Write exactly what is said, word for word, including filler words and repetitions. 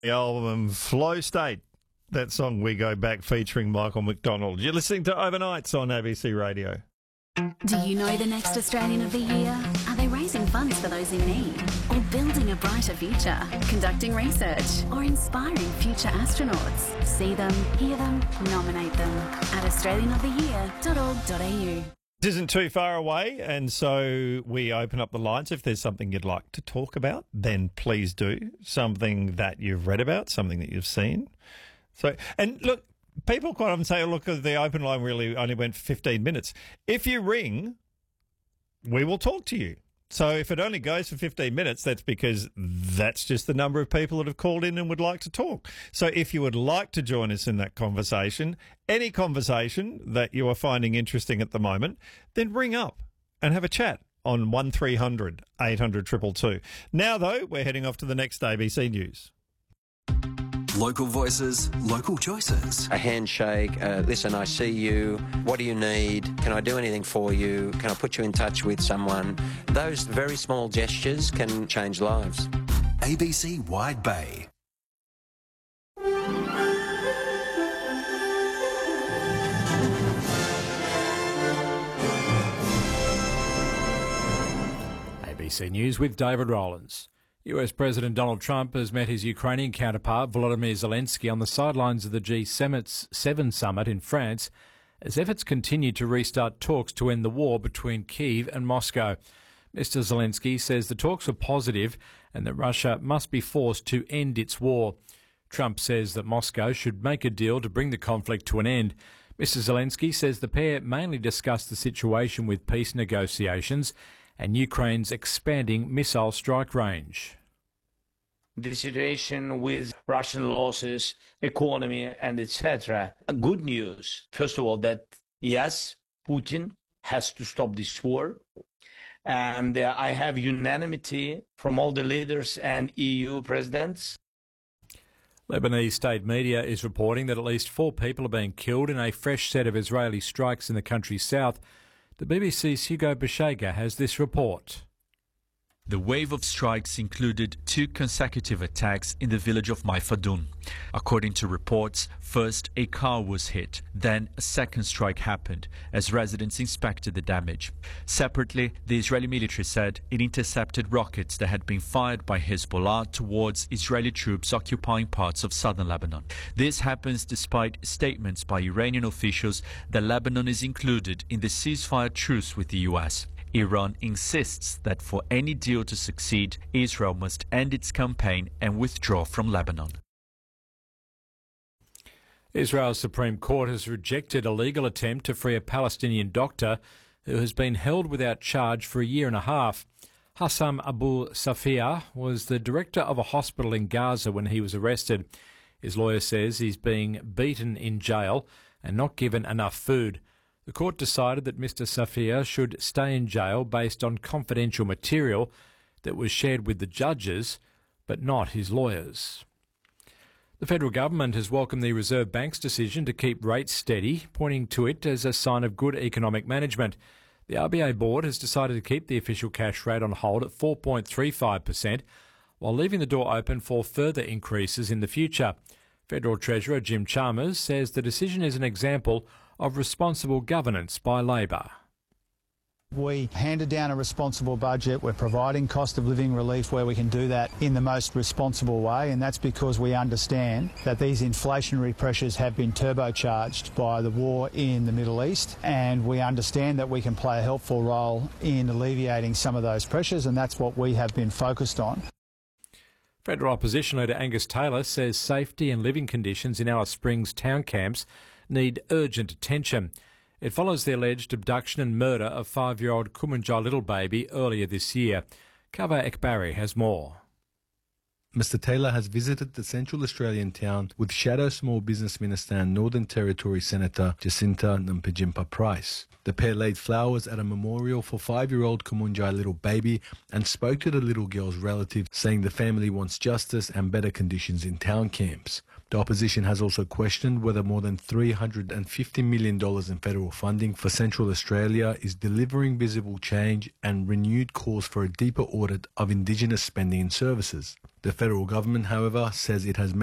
The album Flow State. That song We Go Back featuring Michael McDonald. You're listening to Overnights on A B C Radio. Do you know the next Australian of the Year? Are they raising funds for those in need? Or building a brighter future? Conducting research? Or inspiring future astronauts? See them, hear them, nominate them at australian of the year dot org dot a u. This isn't too far away, and so we open up the lines. If there's something you'd like to talk about, then please do. Something that you've read about, something that you've seen. So, and look, people quite often say, oh, look, the open line really only went for fifteen minutes. If you ring, we will talk to you. So if it only goes for fifteen minutes, that's because that's just the number of people that have called in and would like to talk. So if you would like to join us in that conversation, any conversation that you are finding interesting at the moment, then ring up and have a chat on one three hundred eight hundred two two two. Now, though, we're heading off to the next A B C News. Local voices, local choices. A handshake, uh, listen, I see you, what do you need, can I do anything for you, can I put you in touch with someone? Those very small gestures can change lives. A B C Wide Bay. A B C News with David Rowlands. U S President Donald Trump has met his Ukrainian counterpart Volodymyr Zelensky on the sidelines of the G seven summit in France as efforts continue to restart talks to end the war between Kyiv and Moscow. Mister Zelensky says the talks were positive and that Russia must be forced to end its war. Trump says that Moscow should make a deal to bring the conflict to an end. Mister Zelensky says the pair mainly discussed the situation with peace negotiations and Ukraine's expanding missile strike range. The situation with Russian losses, economy, and et cetera. Good news, first of all, that yes, Putin has to stop this war. And uh, I have unanimity from all the leaders and E U presidents. Lebanese state media is reporting that at least four people are being killed in a fresh set of Israeli strikes in the country's south. The B B C's Hugo Bashega has this report. The wave of strikes included two consecutive attacks in the village of Maifadun. According to reports, first a car was hit, then a second strike happened as residents inspected the damage. Separately, the Israeli military said it intercepted rockets that had been fired by Hezbollah towards Israeli troops occupying parts of southern Lebanon. This happens despite statements by Iranian officials that Lebanon is included in the ceasefire truce with the U S. Iran insists that for any deal to succeed, Israel must end its campaign and withdraw from Lebanon. Israel's Supreme Court has rejected a legal attempt to free a Palestinian doctor who has been held without charge for a year and a half. Hassam Abu Safia was the director of a hospital in Gaza when he was arrested. His lawyer says he's being beaten in jail and not given enough food. The court decided that Mister Safia should stay in jail based on confidential material that was shared with the judges, but not his lawyers. The federal government has welcomed the Reserve Bank's decision to keep rates steady, pointing to it as a sign of good economic management. The R B A board has decided to keep the official cash rate on hold at four point three five percent, while leaving the door open for further increases in the future. Federal Treasurer Jim Chalmers says the decision is an example of responsible governance by Labor. We handed down a responsible budget. We're providing cost of living relief where we can do that in the most responsible way, and that's because we understand that these inflationary pressures have been turbocharged by the war in the Middle East, and we understand that we can play a helpful role in alleviating some of those pressures, and that's what we have been focused on. Federal Opposition Leader Angus Taylor says safety and living conditions in Alice Springs town camps need urgent attention. It follows the alleged abduction and murder of five-year-old Kumunjai little baby earlier this year. Kava Ekbari has more. Mister Taylor has visited the Central Australian town with Shadow Small Business Minister and Northern Territory Senator Jacinta Nampijinpa Price. The pair laid flowers at a memorial for five-year-old Kumunjai little baby and spoke to the little girl's relatives, saying the family wants justice and better conditions in town camps. The opposition has also questioned whether more than three hundred fifty million dollars in federal funding for Central Australia is delivering visible change, and renewed calls for a deeper audit of Indigenous spending and services. The federal government, however, says it has